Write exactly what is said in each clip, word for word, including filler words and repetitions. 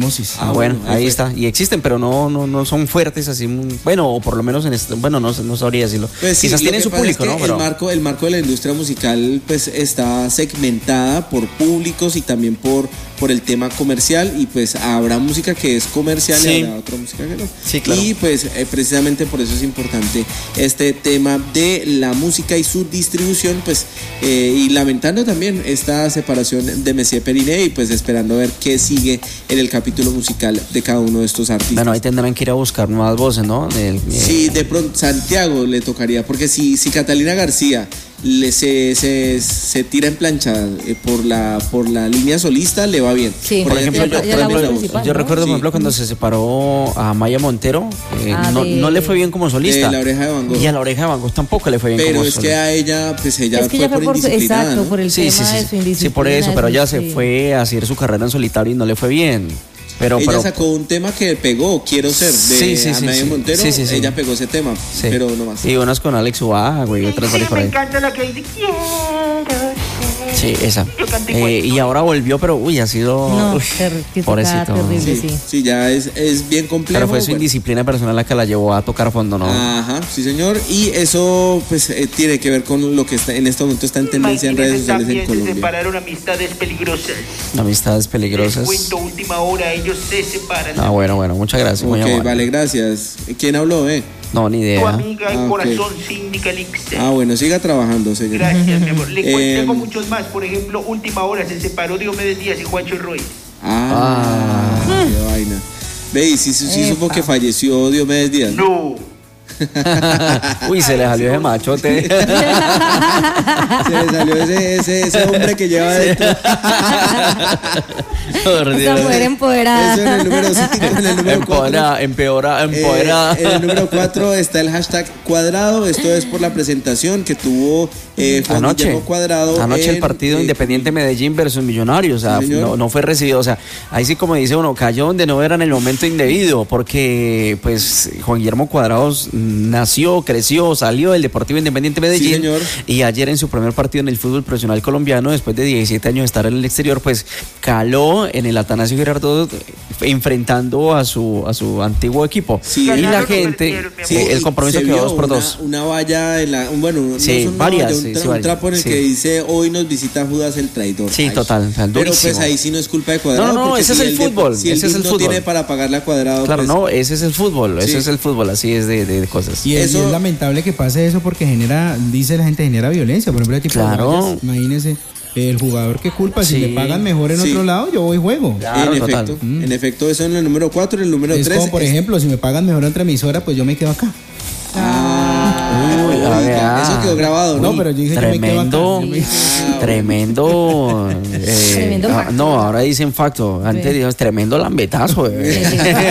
hipnosis. Ah, bueno, ahí, ahí está. Y existen, pero no, no, no son fuertes así. Bueno, o por lo menos en este, bueno, no, no sabría decirlo. Pues sí, quizás tienen su público, es ¿no? Pero... El marco, el marco de la industria musical, pues, está segmentada por públicos y también por, por el tema comercial. Y pues habrá música que es comercial, sí, y habrá otra música que no. Sí, claro. Y pues eh, precisamente por eso es importante este tema de la música y su distribución, pues, eh, y lamentando también esta separación de Messier Periné, y pues esperando a ver qué sigue en el capítulo musical de cada uno de estos artistas. Bueno, ahí tendrán que ir a buscar nuevas voces, ¿no? Del, eh... Sí, de pronto Santiago le tocaría, porque si, si Catalina García le, se, se, se tira en plancha eh, por la por la línea solista, le va bien. Sí, por ejemplo, yo, por ejemplo, yo recuerdo, por ejemplo, cuando se separó a Maya Montero, eh, ah, no, de... no le fue bien como solista. De La Oreja de Van Gogh. Y a La Oreja de Van Gogh tampoco le fue bien pero como solista. solista. Pero es que a ella, pues ella es que fue, fue por por indisciplina, exacto, ¿no? por el sí, tema sí, sí, de su indisciplina. Sí, por eso, pero ella sí. se fue a hacer su carrera en solitario y no le fue bien. Pero, ella pero, sacó un tema que pegó, Quiero Ser, de sí, sí, sí, Maya sí, Montero, sí, sí, sí. ella pegó ese tema, sí, pero no más. Y unas con Alex Ubaga, güey, otras varias por ahí. Me encanta la que dice Quiero Ser. Sí, esa. Eh, y ahora volvió, pero uy, ha sido no, uy, ter- pobrecito. Terrible, sí, sí. sí, ya es, es bien complejo. Pero fue su bueno. indisciplina personal la que la llevó a tocar fondo, ¿no? Ajá, sí, señor. Y eso, pues, eh, tiene que ver con lo que está en este momento está en tendencia en redes sociales en Colombia. Se separaron amistades peligrosas. Amistades peligrosas. Les cuento, última hora, ellos se separan. Ah, bueno, bueno, muchas gracias. Ok, muy vale, gracias. ¿Quién habló, eh? No, ni idea. Tu amiga ah, el corazón okay. Síndica Lixer. Ah, bueno, siga trabajando, señor. Gracias, mi amor. Le eh, tengo muchos más. Por ejemplo, última hora se separó Diomedes Díaz y Juancho Ruiz. Ah, ah. Qué vaina. Ve, ¿y si, si, si supo que falleció Diomedes Díaz? No. Uy, se le salió ese machote. Se le salió ese, ese, ese hombre que lleva dentro. Esa mujer empoderada. Eso en el número cinco, en el número empoderada, empeorada, empoderada. Eh, en el número cuatro está el hashtag Cuadrado. Esto es por la presentación que tuvo eh, Juan anoche, Guillermo Cuadrado. Anoche en, el partido eh, Independiente Medellín versus Millonarios. O sea, ¿sí, no, no fue recibido. O sea, ahí sí, como dice uno, cayó donde no era en el momento indebido. Porque, pues, Juan Guillermo Cuadrado nació, creció, salió del Deportivo Independiente Medellín. Sí, señor. Y ayer en su primer partido en el fútbol profesional colombiano, después de diecisiete años de estar en el exterior, pues caló en el Atanasio Girardot enfrentando a su a su antiguo equipo. Sí, y la gente, sí, el compromiso quedó dos por una, dos. Una valla, en la, bueno, sí, no son varias, una valla, un, tra sí, un trapo en el sí. que dice hoy nos visita Judas el traidor. Sí, Ay, total, total, pero durísimo. pues ahí sí no es culpa de Cuadrado. No, no, ese si es el fútbol. Si ese el es el no fútbol. tiene para pagarle a Cuadrado. Claro, pues, no, ese es el fútbol. Sí. Ese es el fútbol, así es de, de, de cosas. Y es, eso, y es lamentable que pase eso porque genera, dice la gente, genera violencia. Por ejemplo, el tipo claro. de vallas, imagínese. El jugador que culpa, sí. si me pagan mejor en sí. otro lado, yo voy y juego. Claro, en total. efecto, mm. en efecto, eso en el número cuatro, en el número tres. Es como, por es... ejemplo, si me pagan mejor otra emisora, pues yo me quedo acá. Ah, Uy, oiga, ver, eso quedó grabado, ¿no? No, pero yo dije tremendo, yo me quedo acá. Ah, tremendo, eh, Tremendo ah, facto. no, ahora dicen facto, antes Sí. dijo tremendo lambetazo. Eh.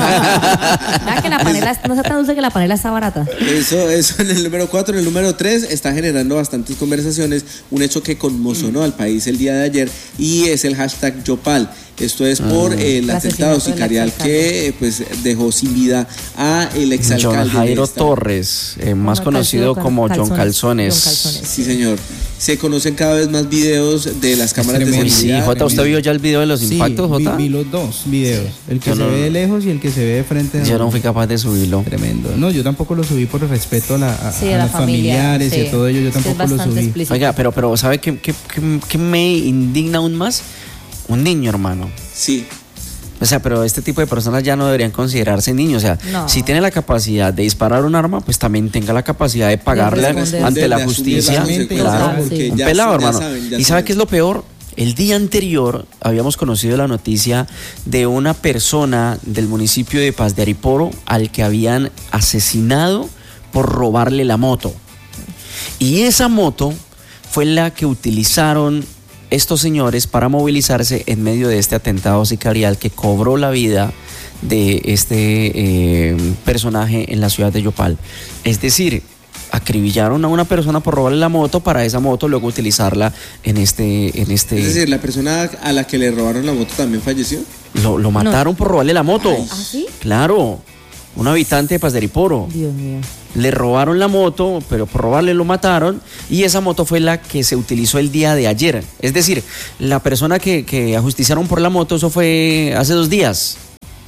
Ah, que la panela no sea tan dulce que la panela está barata. Eso, eso en el número cuatro. En el número tres está generando bastantes conversaciones, un hecho que conmocionó al país el día de ayer, y es el hashtag Yopal. Esto es por Mm. el atentado sicarial que pues dejó sin vida a el exalcalde John Jairo de esta... Torres, eh, más Como conocido Calzones, como John Calzones. Calzones. John Calzones. Sí, señor. Se conocen cada vez más videos de las cámaras de tremendo. Uy, sí, seguridad. Jota, ¿usted vio ya el video de los Sí, impactos, vi, Jota? vi los dos videos. El que Yo se no- ve de lejos y el que se ve de frente. Yo no fui capaz de subirlo. Tremendo. No, yo tampoco lo subí por respeto a, la, a, Sí, a a la los familia, familiares sí. y a todo ello. Yo Sí, es tampoco lo bastante subí. explícito. Oiga, pero, pero ¿sabe qué, qué, qué- qué me indigna aún más? Un niño, hermano. Sí. O sea, pero este tipo de personas ya no deberían considerarse niños. O sea, No. si tiene la capacidad de disparar un arma, pues también tenga la capacidad de pagarle responder. ante De la asumir justicia. las consecuencias, Claro, porque un ya- pelado, ya hermano. saben, ya ¿Y sabe saben. qué es lo peor? El día anterior habíamos conocido la noticia de una persona del municipio de Paz de Ariporo al que habían asesinado por robarle la moto. Y esa moto fue la que utilizaron estos señores para movilizarse en medio de este atentado sicarial que cobró la vida de este eh, personaje en la ciudad de Yopal. Es decir, acribillaron a una persona por robarle la moto para esa moto luego utilizarla en este... En este Es decir, la persona a la que le robaron la moto también falleció. lo, lo mataron por robarle la moto. ¿Ah, sí? Claro, un habitante de Paz de Ariporo. Dios mío. Le robaron la moto, pero por robarle lo mataron, y esa moto fue la que se utilizó el día de ayer. Es decir, la persona que, que ajusticiaron por la moto, eso fue hace dos días.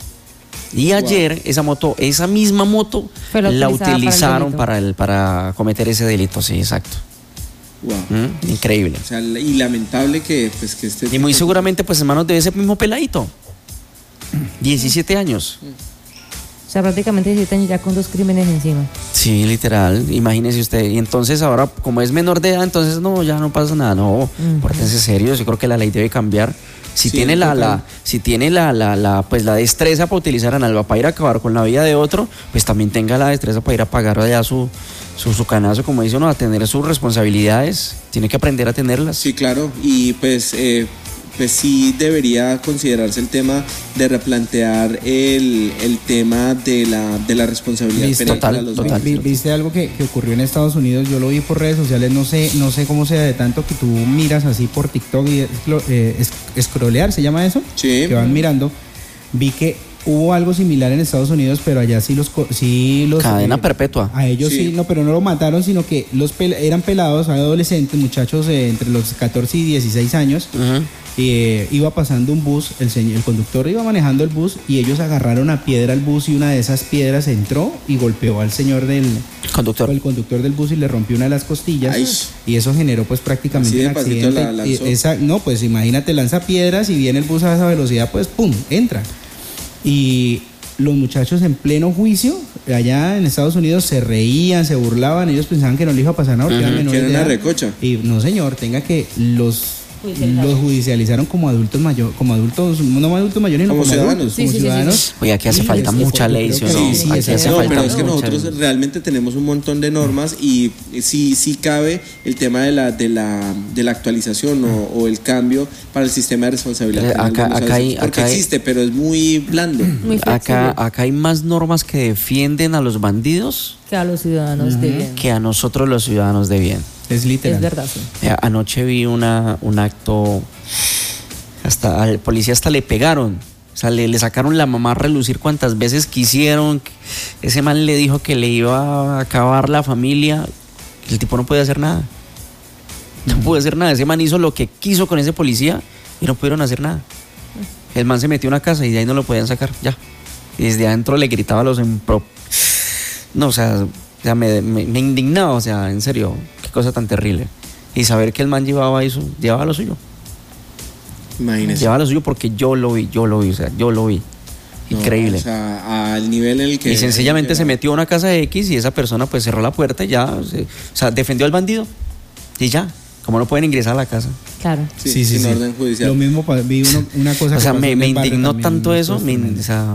Y ayer esa moto, esa misma moto, Fue la la utilizada utilizaron para para, el el, para cometer ese delito, sí, exacto. Wow. ¿Mm? Increíble. O sea, y lamentable que, pues, que este Y muy tipo- seguramente pues en manos de ese mismo peladito. diecisiete años. O sea, prácticamente diecisiete años ya con dos crímenes encima. Sí, literal, imagínese usted. Y entonces ahora, como es menor de edad, entonces no, ya no pasa nada. No, Ujú. pórtense serios, yo creo que la ley debe cambiar. Si Sí, tiene la, total. la, si tiene la, la, la, pues la destreza para utilizar Analba para ir a acabar con la vida de otro, pues también tenga la destreza para ir a pagar allá su, su, su canazo, como dice uno, a tener sus responsabilidades. Tiene que aprender a tenerlas. Sí, claro, y pues, eh, pues sí debería considerarse el tema de replantear el, el tema de la, de la responsabilidad Viste, penal total, para los total. vehículos. Vi- ¿Viste algo que, que ocurrió en Estados Unidos? Yo lo vi por redes sociales, no sé, no sé cómo sea de tanto que tú miras así por TikTok y escro- eh, es- scrollear, ¿se llama eso? Sí. Que van mirando. Vi que hubo algo similar en Estados Unidos, pero allá sí los co- sí los Cadena eh, perpetua. A ellos sí. Sí. no, pero no lo mataron, sino que los pel- eran pelados, adolescentes, muchachos eh, entre los catorce y dieciséis años. Ujú. Eh, iba pasando un bus, el, señor, el conductor iba manejando el bus y ellos agarraron a piedra al bus y una de esas piedras entró y golpeó al señor del Conductor. el conductor del bus y le rompió una de las costillas. Ay. Y eso generó pues prácticamente Así de un pasito accidente. la lanzó. Y esa- no, pues imagínate, lanza piedras y viene el bus a esa velocidad, pues pum, entra. Y los muchachos en pleno juicio, allá en Estados Unidos, se reían, se burlaban, ellos pensaban que no le iba a pasar nada porque Ujú, eran que menores era de una edad. recocha. Y no, señor, tenga que los Judicializaron. los judicializaron como adultos mayores, como adultos, no como adultos mayores, sino Como como ciudadanos. adultos, Sí, como sí, sí, sí. ciudadanos. Oye, aquí hace Y falta les- mucha yo ley, creo ¿sí o que no? sí, sí, Aquí esa- hace No, falta pero es que mucha nosotros ley. realmente tenemos un montón de normas y sí, sí cabe el tema de la, de la, de la actualización o, o el cambio para el sistema de responsabilidad Eh, penal acá- de los acá hay- adolescentes, porque acá hay- existe, pero es muy blando. Muy flexible. Acá, acá hay más normas que defienden a los bandidos Que a los ciudadanos de bien. que a nosotros los ciudadanos de bien. Es literal. Es verdad, sí. Eh, Anoche vi una, un acto, hasta al policía hasta le pegaron, o sea, le, le sacaron la mamá a relucir cuantas veces quisieron. Ese man le dijo que le iba a acabar la familia, el tipo no puede hacer nada. No puede hacer nada, ese man hizo lo que quiso con ese policía y no pudieron hacer nada. El man se metió a una casa y de ahí no lo podían sacar, ya. Y desde adentro le gritaba a los impro... No, o sea, o sea, me, me, me indignaba, o sea, en serio, qué cosa tan terrible. Y saber que el man llevaba eso, llevaba lo suyo. Imagínese. Llevaba lo suyo porque yo lo vi, yo lo vi, o sea, yo lo vi. No, Increíble. o sea, al nivel en el que... Y sencillamente se metió a una casa de X y esa persona pues cerró la puerta y ya, se- o sea, defendió al bandido y ya, como no pueden ingresar a la casa. Claro. Sí, sin orden judicial. Lo mismo pa- vi uno- una cosa O que sea, pasó me, en me el barrio indignó también, tanto una eso, cosa me- tremenda. o sea,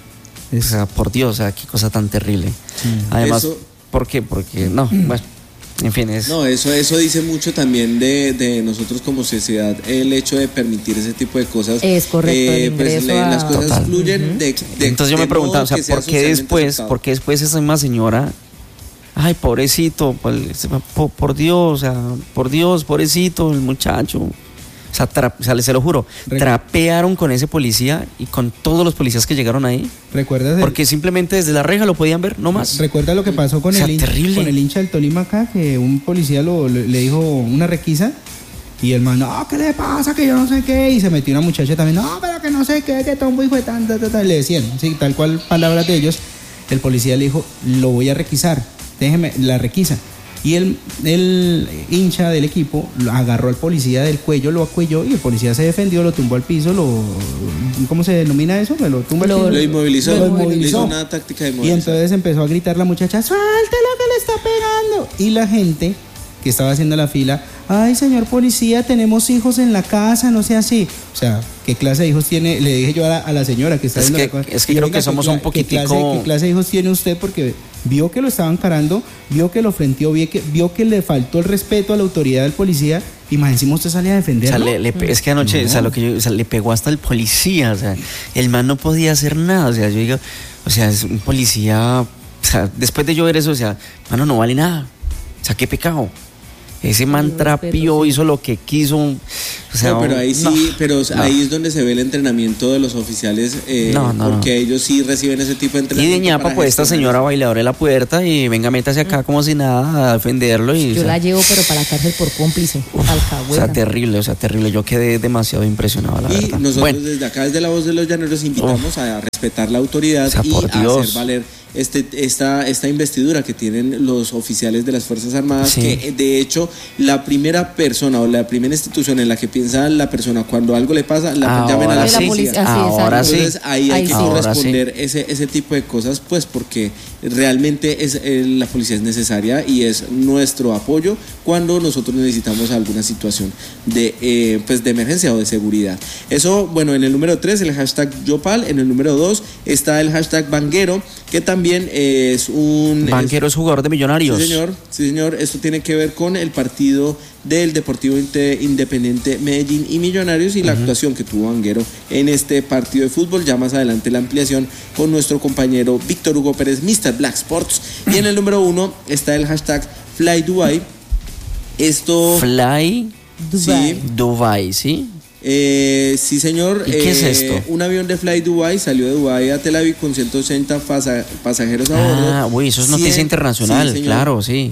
o Es- sea, por Dios, o sea, qué cosa tan terrible. Además, Eso- ¿por qué? Porque, no, bueno, en fin, es... No, eso, eso dice mucho también de, de nosotros como sociedad, el hecho de permitir ese tipo de cosas. Es correcto, el pues ingreso le- a- las cosas Total. fluyen de, de- Entonces yo de me preguntaba, o modo sea, que sea ¿por qué socialmente después, aceptado. por qué después esa misma señora, ay, pobrecito, pues, por, por Dios, o sea, por Dios, pobrecito, el muchacho? O sea, tra- o sea, les se lo juro, Re- trapearon con ese policía y con todos los policías que llegaron ahí, ¿Recuerdas el- porque simplemente desde la reja lo podían ver, no más. ¿Recuerda lo que pasó con, O sea, el, hincha, terrible. con el hincha del Tolima acá? Que un policía lo, le le dijo una requisa y el man, no, ¿qué le pasa? Que yo no sé qué. Y se metió una muchacha también, no, pero que no sé qué, que tombo y fue tan, ta, ta, ta. Le decían, sí, tal cual palabras de ellos. El policía le dijo, lo voy a requisar, déjeme, la requisa. Y el, el hincha del equipo lo agarró al policía del cuello, lo acuelló y el policía se defendió, lo tumbó al piso, lo ¿cómo se denomina eso? Me lo tumba al Lo- piso. Lo inmovilizó, Lo le inmovilizó. hizo una táctica de Y inmovilización. entonces empezó a gritar la muchacha, suelte lo que le está pegando. Y la gente que estaba haciendo la fila, ay señor policía, tenemos hijos en la casa, no sea así. O sea, ¿qué clase de hijos tiene? Le dije yo a la, a la señora que está Es viendo que- la cosa. es que Y yo, creo "Venga, que somos ¿qué un cla- ¿qué clase, poquitico- ¿Qué clase de hijos tiene usted? Porque vio que lo estaban carando, vio que lo frenteó, vio que, vio que le faltó el respeto a la autoridad del policía y más encima usted salía a O defenderlo. sea, le- le pe- es que anoche, o sea, lo que yo, o sea, le pegó hasta el policía, o sea, el man no podía hacer nada, o sea, yo digo, o sea, es un policía, o sea, después de yo ver eso, o sea, mano, no vale nada, o sea, qué pecado. Ese man trapió, hizo lo que quiso. O sea, no, pero ahí sí, no, pero no. ahí es donde se ve el entrenamiento de los oficiales, eh, No, no, porque no. ellos sí reciben ese tipo de Y entrenamiento. de ñapa, para pues esta gestionar señora eso. va y le abre la puerta y venga, métase acá como si nada a defenderlo. Y, Yo o sea, la llevo, pero para la cárcel por cómplice. o Alcahueta. sea, terrible, o sea, terrible. Yo quedé demasiado impresionado, la Y verdad. nosotros Bueno, desde acá, desde la Voz de los Llaneros, invitamos a respetar la autoridad O sea, y por a Dios. hacer valer este, esta, esta investidura que tienen los oficiales de las Fuerzas Armadas, Sí. que de hecho la primera persona o la primera institución en la que piensa la persona cuando algo le pasa, la llamen a la ahora sí, policía. Ah, sí, ahora sí. Entonces ahí hay Ahí que sí. corresponder ese, ese tipo de cosas, pues porque realmente es, eh, la policía es necesaria y es nuestro apoyo cuando nosotros necesitamos alguna situación de, eh, pues de emergencia o de seguridad. Eso, bueno, en el número tres, el hashtag Yopal, en el número dos está el hashtag Banguero, que también es un... Banquero es jugador de Millonarios. Sí, señor, sí, señor. Esto tiene que ver con el partido del Deportivo Independiente Medellín y Millonarios y la uh-huh. actuación que tuvo Banguero en este partido de fútbol. Ya más adelante la ampliación con nuestro compañero Víctor Hugo Pérez, mister Black Sports. Y en el número uno está el hashtag Fly Dubai. Esto... Fly Dubai. Sí. Dubai, ¿sí? Eh, sí, señor. ¿Y qué eh, es esto? Un avión de Fly Dubai salió de Dubái a Tel Aviv con ciento ochenta pasa- pasajeros a bordo. Ah, uy, eso es noticia cien internacional, sí, claro, sí.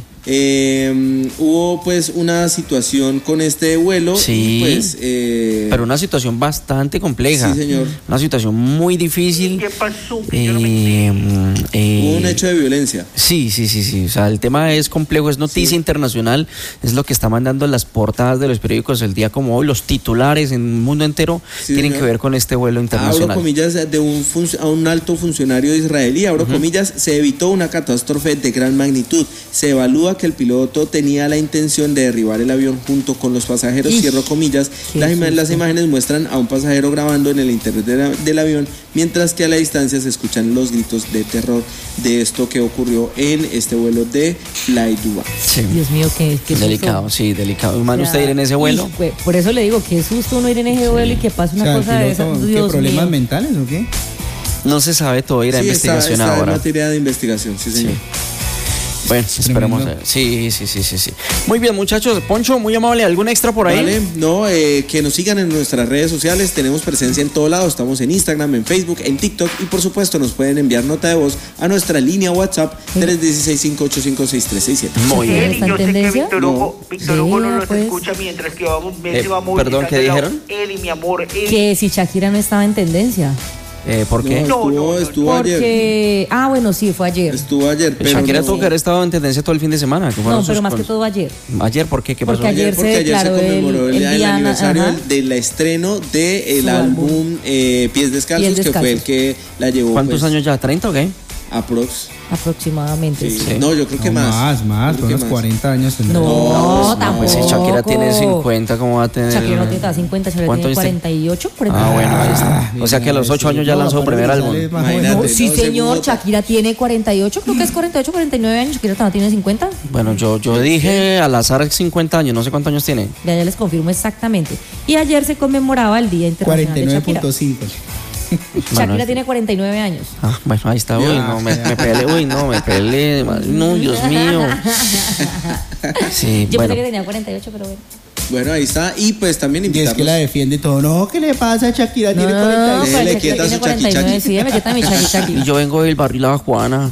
Eh, hubo pues una situación con este vuelo. Sí, y, pues, eh, pero una situación bastante compleja. Sí, señor. Una situación muy difícil. ¿Qué pasó? Eh, eh, hubo un hecho de violencia. Sí, sí, sí, sí. O sea, el tema es complejo, es noticia Sí. internacional, es lo que está mandando las portadas de los periódicos el día como hoy, los titulares en el mundo entero Sí, tienen señor. que ver con este vuelo Abro internacional. comillas de un fun- a un alto funcionario israelí, abro uh-huh. comillas, se evitó una catástrofe de gran magnitud. Se evalúa que el piloto tenía la intención de derribar el avión junto con los pasajeros, Ish, cierro comillas. Las, ima- las imágenes muestran a un pasajero grabando en el interior de la- del avión, mientras que a la distancia se escuchan los gritos de terror de esto que ocurrió en este vuelo de Fly Dubai. Sí. Dios mío, qué, qué Delicado, susto. sí, delicado. ¿Mano O sea, usted ir en ese vuelo? uy, güey, por eso le digo, qué susto uno ir en ese vuelo y que pase una O sea, el cosa de piloto, esas. ¿qué, Dios problemas mío. mentales o qué? No se sabe todo, ir a Sí, está, investigación está en ahora. materia de investigación, sí, señor. Sí. Bueno, esperemos. Tremendo. eh, Sí, sí, sí, sí, sí. Muy bien, muchachos. Poncho, muy amable. ¿Algún extra por ahí? Vale, no, eh, que nos sigan en nuestras redes sociales, tenemos presencia en todo lado, estamos en Instagram, en Facebook, en TikTok y por supuesto nos pueden enviar nota de voz a nuestra línea WhatsApp tres uno seis, cinco ocho cinco, seis tres seis siete. Muy bien. Eli, yo sé que tendencia? Víctor Hugo, Víctor Hugo no Vea, los pues. escucha mientras que vamos, Eh, se va perdón, ¿qué movilizando dijeron? la- Eli, mi amor, Eli. Que si Shakira no estaba en tendencia. Eh, ¿Por qué? No, No, estuvo, no, no, estuvo ayer. Porque. Ah, bueno, sí, fue ayer. Estuvo ayer, pero Shakira no, tuvo que haber estado en tendencia todo el fin de semana. que fueron No, sus pero más que cosas. todo ayer. Ayer, ¿por qué? ¿Qué pasó? Porque ayer porque se ayer se declaró el- conmemoró el, el día del día, aniversario ajá. del, del estreno del Su álbum álbum. eh, Pies Descalzos, Pies que fue el Descalzos. que la llevó. ¿Cuántos pues, años ya? ¿treinta o qué? Aprox. Aproximadamente. Sí. Sí. No, yo creo que No, más. más, más, Yo por creo unos que más. cuarenta años tendrá. No, No, No, tampoco. pues si Shakira tiene cincuenta, ¿cómo va a tener? Shakira no tiene hasta cincuenta, Shakira ¿Cuánto tiene viste? cuarenta y ocho, cuarenta y Ah, nueve. bueno, ahí está. Ah, O sea que a los ocho años ya no, lanzó su aparte primer que álbum. sale más Imagínate. joven. No, sí, no, señor, según- Shakira tiene cuarenta y ocho, creo que es cuarenta y ocho, cuarenta y nueve años, Shakira también tiene cincuenta. Bueno, yo, yo dije al azar cincuenta años, no sé cuántos años tiene. Ya, ya les confirmo exactamente. Y ayer se conmemoraba el Día Internacional cuarenta y de nueve Shakira. punto cinco. Shakira Bueno, tiene cuarenta y nueve años. Ah, bueno, ahí está. Uy, Ya, no, me, ya. me peleé. Uy, no, me peleé. No, Dios mío. Sí, Yo bueno. pensé que tenía cuarenta y ocho, pero bueno. Bueno, ahí está. Y pues también Y es que invitarlos. la defiende todo. No, ¿qué le pasa? Shakira tiene No, cuarenta y pues Déjele Shakira quieta tiene su cuarenta y nueve, Chaki, sí, me quieta mi Chaki Chaki. Y yo vengo del barrio La Juana.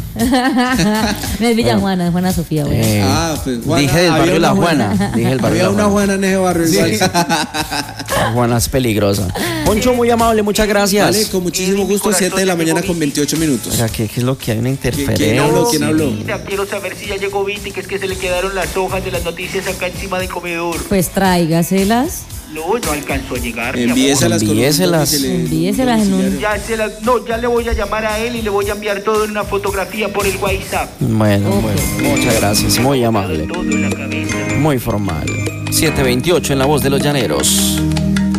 No es Villa Juana, es Juana Sofía, güey. Eh, Ah, pues, Juana, dije del había barrio una La Juana. Juana. Dije el barrio Había La una Juana. Juana en ese barrio. igual. La Juana es peligrosa. Poncho, muy amable, muchas gracias. Vale, con muchísimo Eh, mi gusto, siete de la corazón, mañana llegó con veintiocho minutos. Oiga, ¿qué, ¿qué es lo que hay? Una interferencia. ¿Quién habló? ¿Quién habló? Mira, quiero saber si ya llegó Viti, que es que se le quedaron las hojas de las noticias acá encima del comedor. Pues tráigaselas. No, no alcanzó a llegar. mi amor. Envíeselas con un Envíeselas. domicilio- Envíeselas en un- domiciliario. Ya se las, no, ya le voy a llamar a él y le voy a enviar todo en una fotografía por el WhatsApp. Bueno, Ok. bueno, muchas gracias. Muy amable. Todo en la cabeza. Muy formal. siete veintiocho en La Voz de los Llaneros.